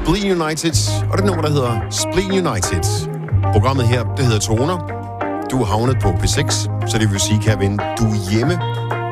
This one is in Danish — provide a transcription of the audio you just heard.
Spleen United, og det nummer, der hedder Spleen United. Programmet her, det hedder Toner. Du er havnet på P6, så det vil sige, kære ven, du er hjemme